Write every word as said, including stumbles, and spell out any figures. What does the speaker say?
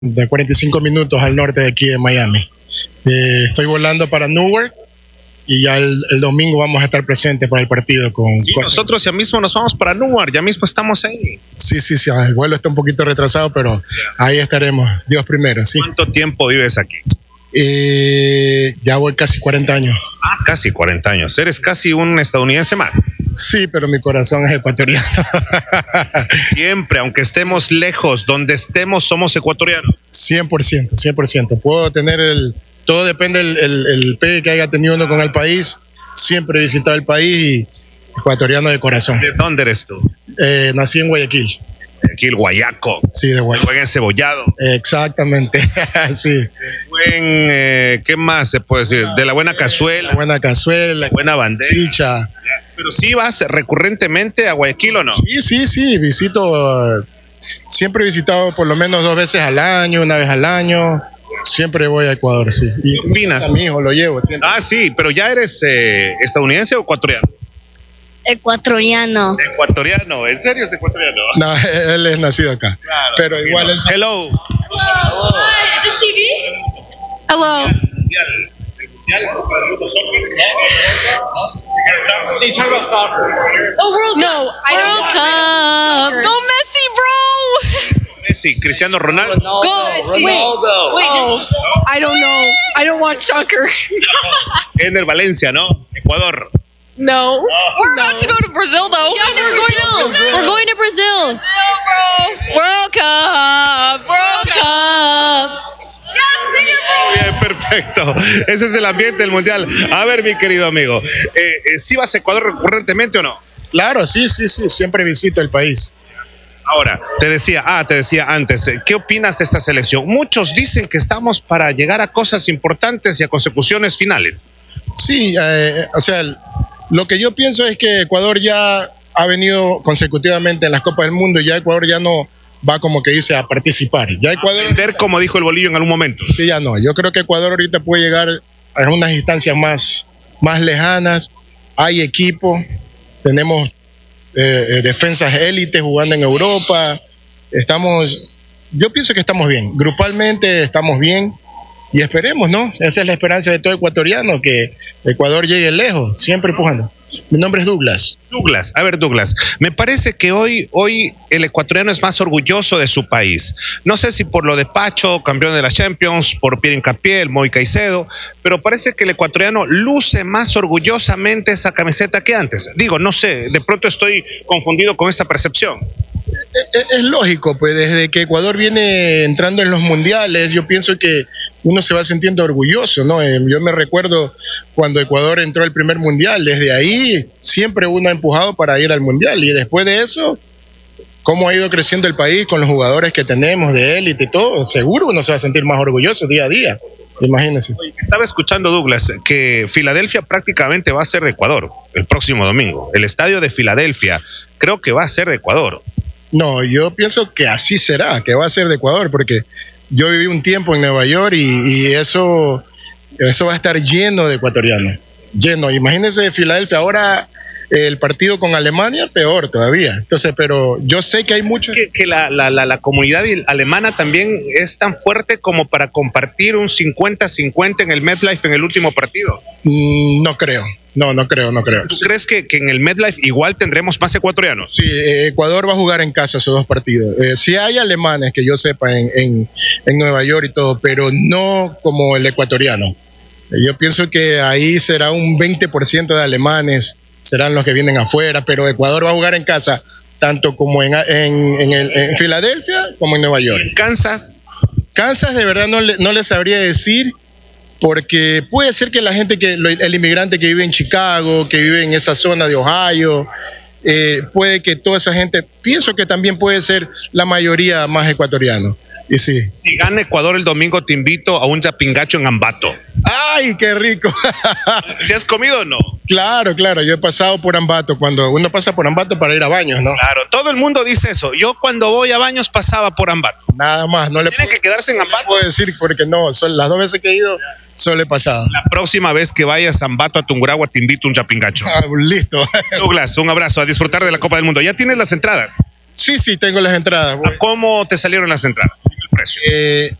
de cuarenta y cinco minutos al norte de aquí de Miami. Eh, estoy volando para Newark y ya el, el domingo vamos a estar presentes para el partido con, sí, con... Nosotros ya mismo nos vamos para Newark, ya mismo estamos ahí. Sí, sí, sí, el vuelo está un poquito retrasado, pero ahí estaremos, Dios primero, sí. ¿Cuánto tiempo vives aquí? Eh, ya voy casi cuarenta años. Ah, casi cuarenta años. Eres casi un estadounidense más. Sí, pero mi corazón es ecuatoriano. Siempre, aunque estemos lejos, donde estemos, somos ecuatorianos. cien por ciento, cien por ciento. Puedo tener el... Todo depende del el, el pegue que haya tenido uno con el país. Siempre he visitado el país y ecuatoriano de corazón. ¿De dónde eres tú? Eh, nací en Guayaquil. Aquí el guayaco. Sí, de Guayaquil. Buen encebollado. Exactamente, sí. Buen, eh, ¿qué más se puede decir? De la buena cazuela. La buena cazuela. Buena bandeja. Chicha. Pero sí vas recurrentemente a Guayaquil, ¿o no? Sí, sí, sí, visito, siempre he visitado por lo menos dos veces al año, una vez al año, siempre voy a Ecuador, sí. Y ¿Qué opinas? a mi hijo lo llevo siempre. Ah, sí, pero ya eres eh, estadounidense o ecuatoriano. Ecuatoriano. Ecuatoriano, ¿en serio es ecuatoriano? No, él es nacido acá, Claro, pero igual él... Hello. Hi, is this T V? Hello. Mundial. El mundial, Copa del Mundo Soccer. He's talking about soccer. Oh, World No, Cup. I don't World watch Cup. it. Go Messi, bro. Messi, Cristiano Ronaldo. Go. Wait, Ronaldo. wait. Oh, I don't know. I don't watch soccer. En el Valencia, ¿no? Ecuador. No. We're no. about to go to Brazil, though. Yeah, we're going to Brazil. We're going to Brazil. Brazil, bro. World Cup. World Cup. Bien, perfecto. Ese es el ambiente del mundial. A ver, mi querido amigo, eh, eh, ¿sí vas a Ecuador recurrentemente o no? Claro, sí, sí, sí, siempre visito el país. Ahora, te decía, ah, te decía antes, ¿qué opinas de esta selección? Muchos dicen que estamos para llegar a cosas importantes y a consecuciones finales. Sí, eh, o sea, lo que yo pienso es que Ecuador ya ha venido consecutivamente en las Copas del Mundo y ya Ecuador ya no va como que dice a participar. Ya Ecuador... A vender, como dijo el Bolillo en algún momento. Sí, ya no. Yo creo que Ecuador ahorita puede llegar a unas instancias más, más lejanas. Hay equipo, tenemos eh, eh, defensas élites jugando en Europa. Estamos, yo pienso que estamos bien. Grupalmente estamos bien y esperemos, ¿no? Esa es la esperanza de todo ecuatoriano, que Ecuador llegue lejos, siempre empujando. Mi nombre es Douglas. Douglas, a ver Douglas, me parece que hoy, hoy el ecuatoriano es más orgulloso de su país. No sé si por lo de Pacho, campeón de la Champions, por Pierre Hincapié, el Moy Caicedo, pero parece que el ecuatoriano luce más orgullosamente esa camiseta que antes. Digo, no sé, de pronto estoy confundido con esta percepción. Es, es lógico, pues desde que Ecuador viene entrando en los mundiales, yo pienso que uno se va sintiendo orgulloso, ¿no? Eh, yo me recuerdo cuando Ecuador entró al primer mundial, desde ahí siempre uno ha empujado para ir al mundial y después de eso, cómo ha ido creciendo el país con los jugadores que tenemos de élite y todo, seguro uno se va a sentir más orgulloso día a día, imagínense. Oye, estaba escuchando, Douglas, que Filadelfia prácticamente va a ser de Ecuador el próximo domingo. El estadio de Filadelfia creo que va a ser de Ecuador. No, yo pienso que así será, que va a ser de Ecuador, porque yo viví un tiempo en Nueva York y, y eso, eso va a estar lleno de ecuatorianos, lleno. Imagínense Filadelfia, ahora el partido con Alemania, peor todavía. Entonces, pero yo sé que hay muchos... Que, que la, la, la, la comunidad alemana también es tan fuerte como para compartir un cincuenta cincuenta en el MetLife en el último partido. Mm, no creo, no, no creo, no creo. ¿Tú crees que, que en el MetLife igual tendremos más ecuatorianos? Sí, eh, Ecuador va a jugar en casa esos dos partidos. Eh, sí hay alemanes, que yo sepa, en, en, en Nueva York y todo, pero no como el ecuatoriano. Eh, yo pienso que ahí será un veinte por ciento de alemanes, serán los que vienen afuera, pero Ecuador va a jugar en casa, tanto como en, en, en, el, en Filadelfia como en Nueva York. ¿En Kansas? Kansas de verdad no, le, no les sabría decir, porque puede ser que la gente, que el inmigrante que vive en Chicago, que vive en esa zona de Ohio, eh, puede que toda esa gente, pienso que también puede ser la mayoría más ecuatoriano. Y sí. Si gana Ecuador el domingo, te invito a un yapingacho en Ambato. ¡Ay, qué rico! ¿Si has comido o no? Claro, claro, yo he pasado por Ambato, cuando uno pasa por Ambato para ir a Baños, ¿no? Claro, todo el mundo dice eso. Yo cuando voy a Baños pasaba por Ambato. Nada más, no le Tienen puedo, que quedarse en no Ambato. puedo decir porque no, son las dos veces que he ido, solo he pasado. La próxima vez que vayas a Ambato, a Tungurahua, te invito a un yapingacho. Ah, listo. Douglas, un abrazo, a disfrutar de la Copa del Mundo. ¿Ya tienes las entradas? Sí, sí, tengo las entradas. ¿A ¿Cómo te salieron las entradas? El precio. Eh,